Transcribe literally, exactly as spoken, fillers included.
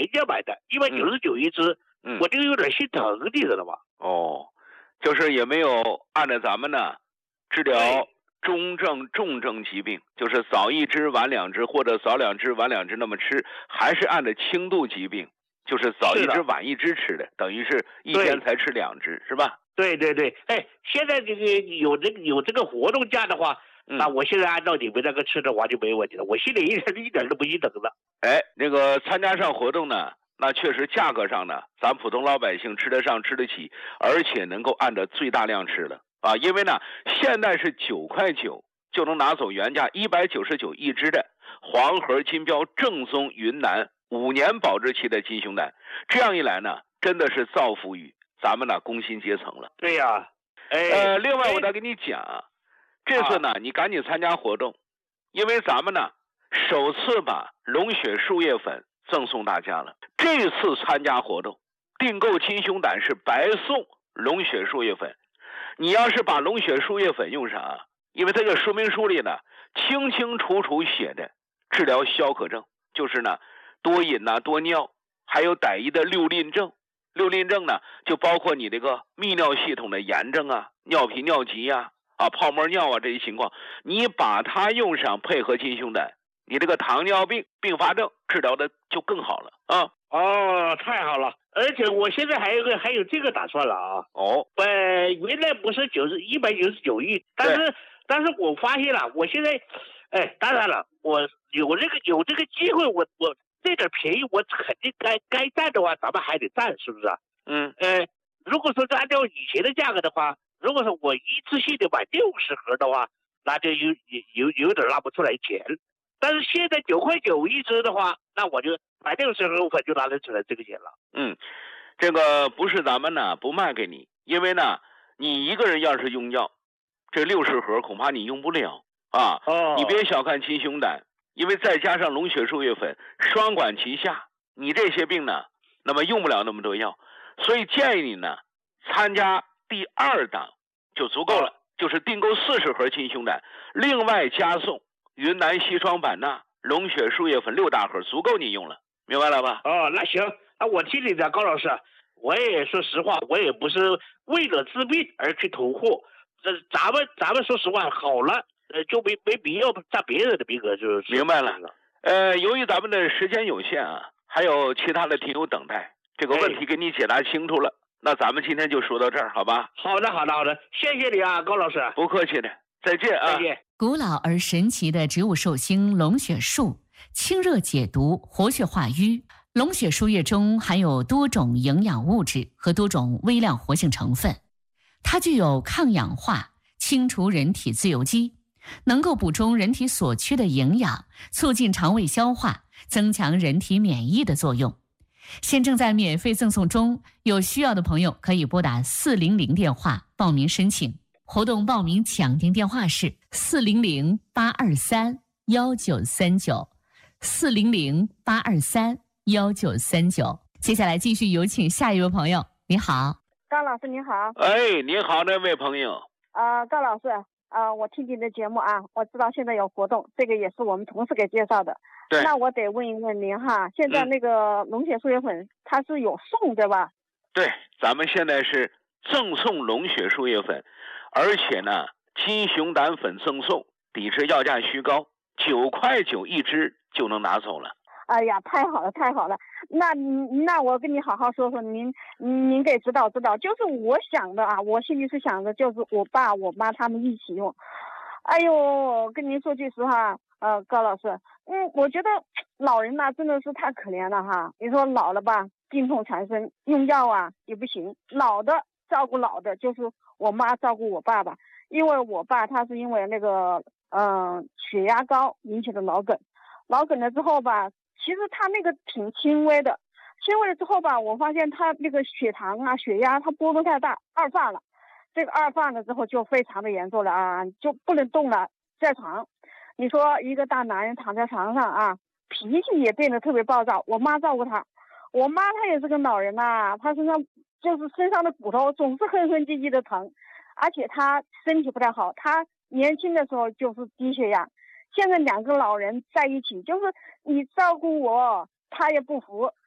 原价买的，一百九十九一支， 嗯， 我就有点心疼，你知道吧？ 哦，就是也没有按照咱们呢治疗中症、重症疾病，就是早一支晚两支，或者早两支晚两支那么吃，还是按照轻度疾病，就是早一支晚一支吃的，等于是一天才吃两支，是吧？ 对对对，哎，现在这个有这个有这个活动价的话， 嗯、 那我现在按照你们那个吃的话就没问题了，我心里一点一点都不心疼了。 哎，那个参加上活动呢，那确实价格上呢，咱普通老百姓吃得上吃得起，而且能够按照最大量吃了啊，因为呢，现在是九块九就能拿走原价一百九十九一支的黄河金标正宗云南五年保质期的金熊胆，这样一来呢，真的是造福于咱们呢工薪阶层了。 对呀、啊，哎， 呃，另外我再跟你讲，这次呢，你赶紧参加活动，因为咱们呢首次把龙血树叶粉赠送大家了。这次参加活动，订购金熊胆是白送龙血树叶粉。你要是把龙血树叶粉用上啊，因为这个说明书里呢清清楚楚写的治疗消渴症，就是呢多饮呐、啊、多尿，还有歹医的六淋症。六淋症呢，就包括你这个泌尿系统的炎症啊、尿频尿急啊、啊泡沫尿啊这些情况，你把它用上，配合金熊胆，你这个糖尿病并发症治疗的就更好了啊！ 哦，太好了！而且我现在还有个还有这个打算了啊！ 哦， 呃，原来不是九十一百九十九亿，但是但是我发现了，我现在，哎，当然了，我有这个有这个机会，我我。这点便宜我肯定该该占的话，咱们还得占，是不是？ 嗯， 呃，如果说按照以前的价格的话，如果说我一次性的买六十盒的话，那就有有有有点拿不出来钱。但是现在九块九一支的话，那我就买六十盒，我就拿得出来这个钱了。 嗯，这个不是咱们呢不卖给你，因为呢，你一个人要是用药，这六十盒恐怕你用不了啊。 哦， 你别小看金熊胆。因为再加上龙血树叶粉双管齐下，你这些病呢，那么用不了那么多药，所以建议你呢参加第二档就足够了，哦、就是订购四十盒金熊胆，另外加送云南硒霜版纳、龙血树叶粉六大盒，足够你用了，明白了吧？ 哦，那行，那我听你的，高老师，我也说实话，我也不是为了治病而去囤货，这咱们咱们说实话好了。呃，就没没必要占别人的名额，就是明白了。呃，由于咱们的时间有限啊，还有其他的听友等待，这个问题给你解答清楚了。哎、那咱们今天就说到这儿，好吧？ 好的，好的，好的，谢谢你啊，高老师。 不客气的，再见啊！ 再见。 古老而神奇的植物寿星龙血树，清热解毒，活血化瘀。龙血树叶中含有多种营养物质和多种微量活性成分，它具有抗氧化、清除人体自由基。能够补充人体所缺的营养，促进肠胃消化，增强人体免疫的作用。现正在免费赠送中，有需要的朋友可以拨打四零零电话报名申请。活动报名抢订电话是四零零八二三幺九三九，四零零八二三幺九三九。接下来继续有请下一位朋友。你好， 高老师，你好。 哎，你好，那位朋友。 呃，高老师。啊、呃，我听您的节目啊，我知道现在有活动，这个也是我们同事给介绍的。 对。 那我得问一问您哈，现在那个龙血树叶粉、嗯、它是有送对吧？ 对，咱们现在是赠送龙血树叶粉，而且呢，金熊胆粉赠送，抵制要价虚高，九块九一支就能拿走了。 哎呀，太好了，太好了！那那我跟你好好说说，您您给指导指导。就是我想的啊，我心里是想的，就是我爸我妈他们一起用。哎呦，跟您说句实话，呃，高老师，嗯，我觉得老人呐、啊、真的是太可怜了哈。你说老了吧，病痛缠身，用药啊也不行。老的照顾老的，就是我妈照顾我爸爸，因为我爸他是因为那个嗯、呃、血压高引起的脑梗，脑梗了之后吧。其实他那个挺轻微的，轻微了之后吧，我发现他那个血糖啊、血压，他波动太大，二犯了。这个二犯了之后就非常的严重了啊，就不能动了，在床。你说一个大男人躺在床上啊，脾气也变得特别暴躁。我妈照顾他，我妈她也是个老人呐、啊，她身上就是身上的骨头总是哼哼唧唧的疼，而且她身体不太好，她年轻的时候就是低血压。现在两个老人在一起，就是你照顾我，他也不服，